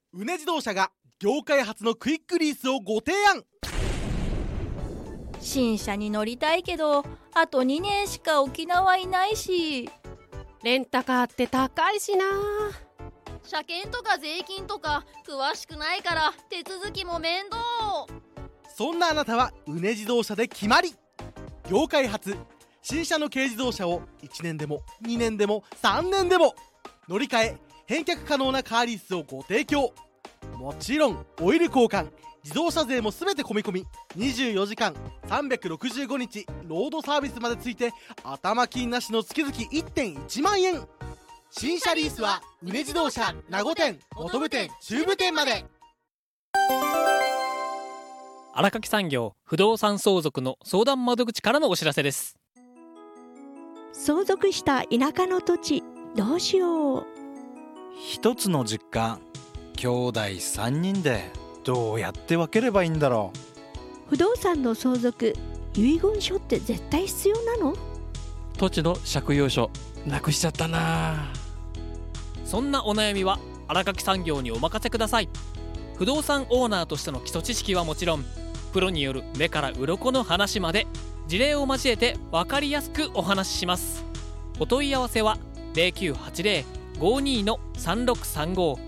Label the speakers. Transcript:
Speaker 1: うね自動車が業界初のクイックリースをご提案。
Speaker 2: 新車に乗りたいけどあと2年しか沖縄いないし、
Speaker 3: レンタカーって高いしな。
Speaker 4: 車検とか税金とか詳しくないから手続きも面倒。
Speaker 1: そんなあなたはうね自動車で決まり。業界初新車の軽自動車を1年でも2年でも3年でも乗り換え返却可能なカーリースをご提供。もちろんオイル交換自動車税も全て込み込み、24時間365日ロードサービスまでついて頭金なしの月々 1.1 万円。新車リースはうね自動車名護店、本部店、中部店まで。
Speaker 5: 荒垣産業不動産相続の相談窓口からのお知らせです。
Speaker 6: 相続した田舎の土地どうしよう。
Speaker 7: 一つの実家兄弟3人でどうやって分ければいいんだろ
Speaker 6: 不動産の相続遺言書って絶対必要なの？
Speaker 8: 土地の借用書なくしちゃったな。
Speaker 5: そんなお悩みは荒垣産業にお任せください。不動産オーナーとしての基礎知識はもちろん、プロによる目から鱗の話まで事例を交えて分かりやすくお話しします。お問い合わせは 0980-52-3635